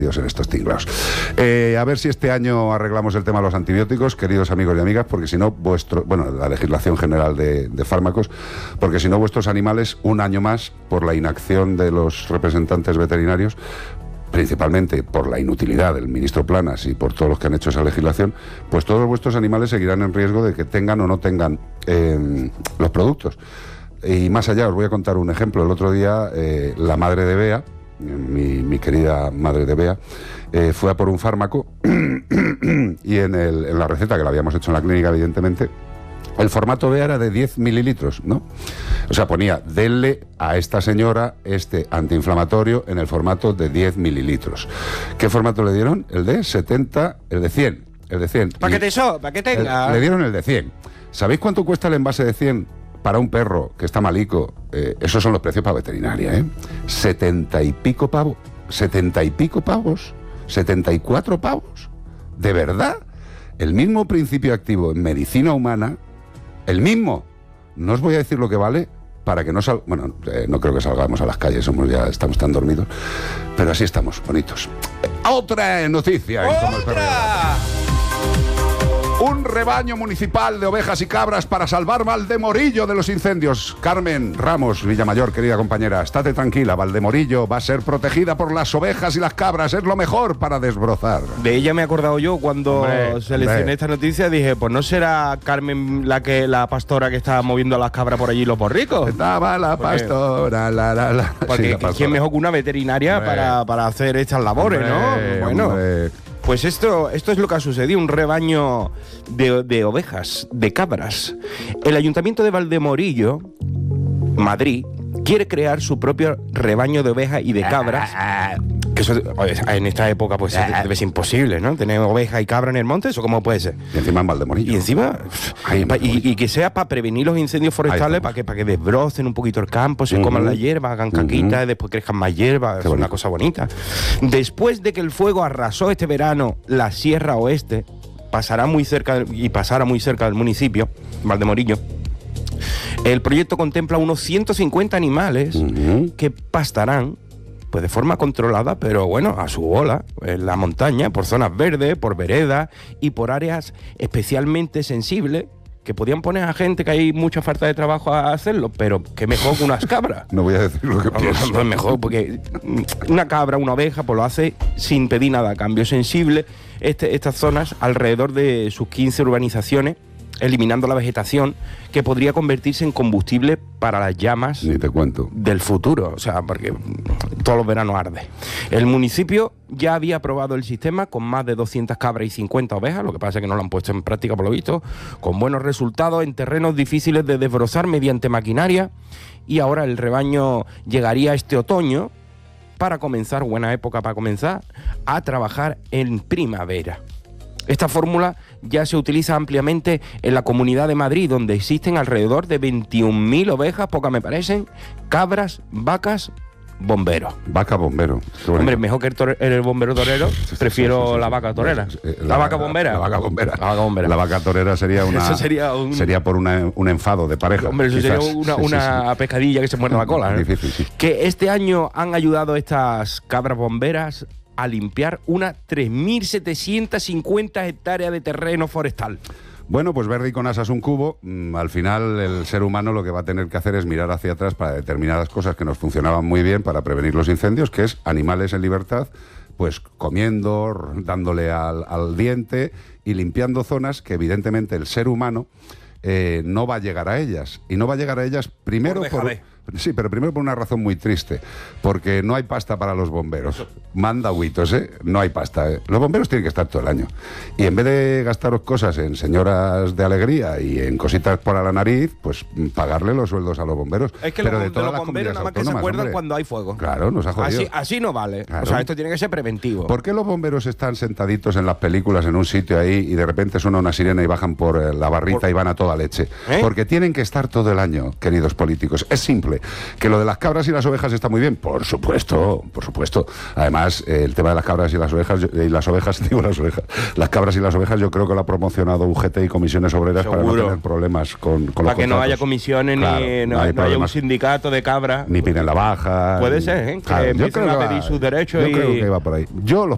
en estos tinglados. A ver si este año arreglamos el tema de los antibióticos, queridos amigos y amigas, porque si no, la legislación general de fármacos, porque si no, vuestros animales, un año más, por la inacción de los representantes veterinarios, principalmente por la inutilidad del ministro Planas y por todos los que han hecho esa legislación, pues todos vuestros animales seguirán en riesgo de que tengan o no tengan los productos. Y más allá, os voy a contar un ejemplo. El otro día, la madre de Bea, mi querida madre de Bea, fue a por un fármaco y en la receta, que la habíamos hecho en la clínica, evidentemente, el formato Bea era de 10 mililitros, ¿no? O sea, ponía, denle a esta señora este antiinflamatorio en el formato de 10 mililitros. ¿Qué formato le dieron? El de 70, el de 100. El de 100. ¿Para que tenga? Le dieron el de 100. ¿Sabéis cuánto cuesta el envase de 100? Para un perro que está malico, esos son los precios para veterinaria, ¿eh? 70 y pico pavos, 74 pavos. ¿De verdad? El mismo principio activo en medicina humana, el mismo. No os voy a decir lo que vale para que no no creo que salgamos a las calles, ya estamos tan dormidos, pero así estamos, bonitos. Otra noticia. ¡Otra! Un rebaño municipal de ovejas y cabras para salvar Valdemorillo de los incendios. Carmen Ramos Villamayor, querida compañera, estate tranquila, Valdemorillo va a ser protegida por las ovejas y las cabras, es lo mejor para desbrozar. De ella me he acordado yo cuando seleccioné esta noticia, dije, pues no será Carmen la pastora que estaba moviendo a las cabras por allí los borricos. Estaba la pastora, Porque sí, ¿quién mejor que una veterinaria para hacer estas labores, ¿no? Bueno. Pues esto es lo que ha sucedido, un rebaño de ovejas, de cabras. El Ayuntamiento de Valdemorillo, Madrid, quiere crear su propio rebaño de ovejas y de cabras. Que eso, en esta época pues debe ser imposible, ¿no? Tener ovejas y cabras en el monte, ¿eso cómo puede ser? Y encima en Valdemorillo. Y encima, y que sea para prevenir los incendios forestales, para que desbrocen un poquito el campo, se coman la hierba, hagan caquitas, después crezcan más hierba, es una cosa bonita. Después de que el fuego arrasó este verano la Sierra Oeste, pasará muy cerca del municipio, Valdemorillo. El proyecto contempla unos 150 animales que pastarán pues de forma controlada, pero bueno, a su bola, en la montaña, por zonas verdes, por veredas y por áreas especialmente sensibles, que podían poner a gente que hay mucha falta de trabajo a hacerlo, pero que mejor que unas cabras. No voy a decir lo que pienso. No es mejor, porque una cabra, una oveja, pues lo hace sin pedir nada a cambio. Sensible estas zonas alrededor de sus 15 urbanizaciones, eliminando la vegetación que podría convertirse en combustible para las llamas. Ni te cuento. Del futuro, o sea, porque todos los veranos arde. El municipio ya había aprobado el sistema con más de 200 cabras y 50 ovejas, lo que pasa es que no lo han puesto en práctica por lo visto, con buenos resultados en terrenos difíciles de desbrozar mediante maquinaria, y ahora el rebaño llegaría este otoño para comenzar, buena época para comenzar, a trabajar en primavera. Esta fórmula ya se utiliza ampliamente en la Comunidad de Madrid, donde existen alrededor de 21.000 ovejas, pocas me parecen, cabras, vacas, bomberos. Vaca bombero. Hombre, mejor que el bombero torero, prefiero la vaca torera. La vaca bombera. La vaca bombera. La vaca bombera. La vaca torera sería una... Eso sería por un enfado de pareja. Hombre, eso quizás. sería una pescadilla que se muerde la cola, ¿no? Difícil, sí. Que este año han ayudado estas cabras bomberas a limpiar unas 3.750 hectáreas de terreno forestal. Bueno, pues verde y con asas un cubo. Al final el ser humano lo que va a tener que hacer es mirar hacia atrás para determinadas cosas que nos funcionaban muy bien para prevenir los incendios, que es animales en libertad, pues comiendo, dándole al diente y limpiando zonas que evidentemente el ser humano no va a llegar a ellas. Y no va a llegar a ellas primero Sí, pero primero por una razón muy triste, porque no hay pasta para los bomberos. Manda agüitos, no hay pasta. Los bomberos tienen que estar todo el año. Y en vez de gastaros cosas en señoras de alegría y en cositas para la nariz, pues pagarle los sueldos a los bomberos. Es que pero los bomberos nada más que se acuerdan cuando hay fuego. Claro, nos ha jodido. Así no vale. Claro. O sea, esto tiene que ser preventivo. ¿Por qué los bomberos están sentaditos en las películas en un sitio ahí y de repente suena una sirena y bajan por la barrita y van a toda leche? Porque tienen que estar todo el año, queridos políticos. Es simple. Que lo de las cabras y las ovejas está muy bien, por supuesto, por supuesto. Además, el tema de las cabras y las ovejas, las cabras y las ovejas, yo creo que lo ha promocionado UGT y comisiones obreras. Seguro. Para no tener problemas con los para que contratos. no haya comisiones, claro, no haya un sindicato de cabras. Ni piden la baja. Puede ser, que claro, empiecen a pedir sus derechos. Yo creo que va por ahí. Yo los